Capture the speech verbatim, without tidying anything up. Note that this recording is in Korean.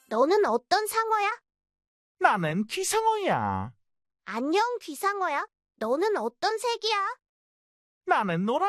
너는 어떤 상어야? 나는 귀상어야. 안녕, 귀상어야. 너는 어떤 색이야? 나는 노란